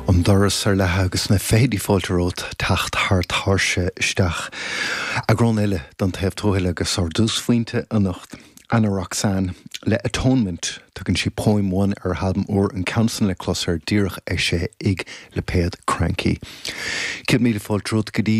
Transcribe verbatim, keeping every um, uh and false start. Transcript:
An doras ar lethe agus na féidir fáilteót tacht thart tharse isteach. A grón eile don taobh tóile agus ar dús faointe a nacht. Anna Roxanne, le Atonement, tugann si poim one ar halbam o'r an council le closar díreach é sé ig le péad cranky. Cib míle fáilteót go dtí